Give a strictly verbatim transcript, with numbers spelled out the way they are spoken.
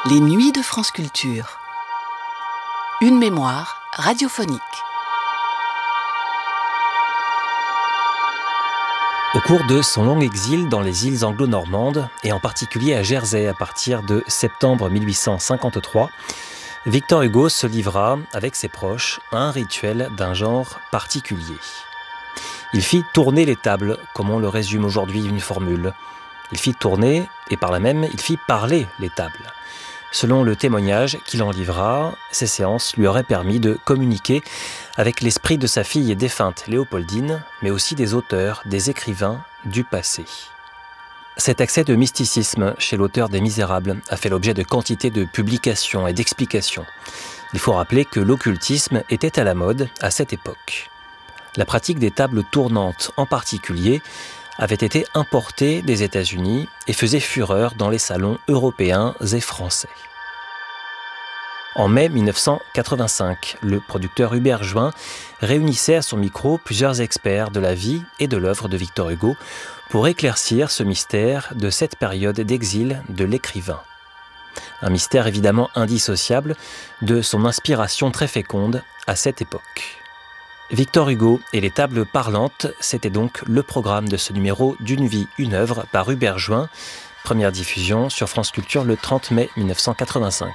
Les nuits de France Culture. Une mémoire radiophonique. Au cours de son long exil dans les îles anglo-normandes, et en particulier à Jersey à partir de septembre mille huit cent cinquante-trois, Victor Hugo se livra, avec ses proches, à un rituel d'un genre particulier. Il fit tourner les tables, comme on le résume aujourd'hui une formule. Il fit tourner, et par là même, il fit parler les tables. Selon le témoignage qu'il en livra, ces séances lui auraient permis de communiquer avec l'esprit de sa fille défunte Léopoldine, mais aussi des auteurs, des écrivains du passé. Cet accès de mysticisme chez l'auteur des Misérables a fait l'objet de quantité de publications et d'explications. Il faut rappeler que l'occultisme était à la mode à cette époque. La pratique des tables tournantes en particulier avait été importée des États-Unis et faisait fureur dans les salons européens et français. En mai mille neuf cent quatre-vingt-cinq, le producteur Hubert Join réunissait à son micro plusieurs experts de la vie et de l'œuvre de Victor Hugo pour éclaircir ce mystère de cette période d'exil de l'écrivain. Un mystère évidemment indissociable de son inspiration très féconde à cette époque. Victor Hugo et les tables parlantes, c'était donc le programme de ce numéro d'Une vie, une œuvre par Hubert Join. Première diffusion sur France Culture le trente mai mille neuf cent quatre-vingt-cinq.